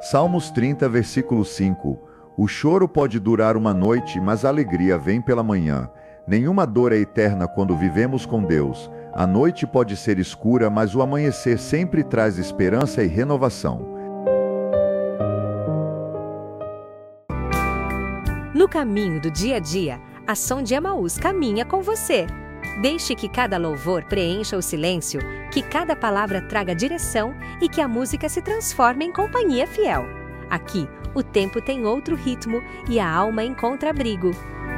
Salmos 30, versículo 5. O choro pode durar uma noite, mas a alegria vem pela manhã. Nenhuma dor é eterna quando vivemos com Deus. A noite pode ser escura, mas o amanhecer sempre traz esperança e renovação. No caminho do dia a dia, a Som de Emaús caminha com você. Deixe que cada louvor preencha o silêncio, que cada palavra traga direção e que a música se transforme em companhia fiel. Aqui, o tempo tem outro ritmo e a alma encontra abrigo.